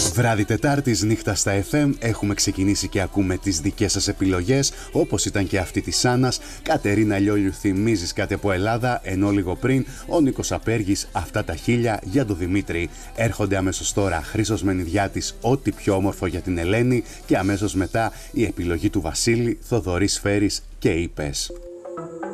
Βράδυ Τετάρτης, νύχτα στα FM, έχουμε ξεκινήσει και ακούμε τις δικές σας επιλογές, όπως ήταν και αυτή της Άννας. Κατερίνα Λιόλιου, θυμίζεις κάτι από Ελλάδα, ενώ λίγο πριν ο Νίκος Απέργης, αυτά τα 1000 για τον Δημήτρη. Έρχονται αμέσως τώρα Χρήστος Μενιδιάτης, ό,τι πιο όμορφο για την Ελένη, και αμέσως μετά η επιλογή του Βασίλη, Θοδωρής Φέρης και Είπες.